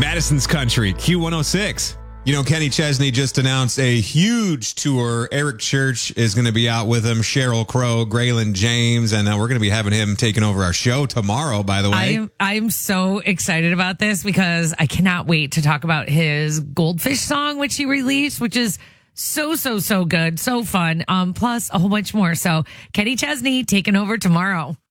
Madison's Country, Q106. You know, Kenny Chesney just announced a huge tour. Eric Church is going to be out with him, Sheryl Crow, Graylin James, and we're going to be having him taking over our show tomorrow, by the way. I'm so excited about this because I cannot wait to talk about his Goldfish song, which he released, which is so good, so fun. Plus a whole bunch more. So Kenny Chesney taking over tomorrow.